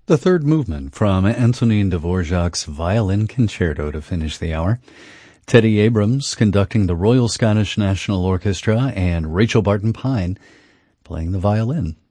The third movement from Antonin Dvorak's Violin Concerto to finish the hour. Teddy Abrams conducting the Royal Scottish National Orchestra and Rachel Barton Pine playing the violin.